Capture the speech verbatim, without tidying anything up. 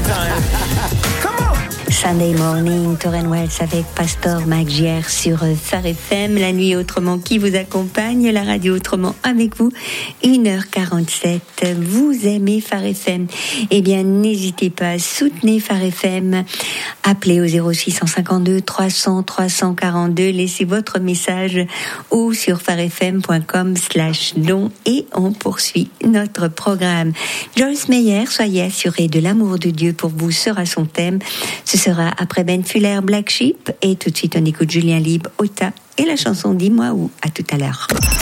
time. Come on. Sunday Morning, Tauren Wells avec Pastor Mike Gier sur Phare F M, la nuit autrement qui vous accompagne, la radio autrement avec vous, une heure quarante-sept. Vous aimez Phare F M? Eh bien, n'hésitez pas, soutenez Phare F M. Appelez au zéro six cinq deux trois cents trois cent quarante-deux, laissez votre message ou sur pharefm point com slash don et on poursuit notre programme. Joyce Meyer, soyez assurés de l'amour de Dieu pour vous sera son thème. Ce sera après Ben Fuller, Black Sheep, et tout de suite on écoute Julien Libre, Ota et la chanson Dis-moi où. À tout à l'heure.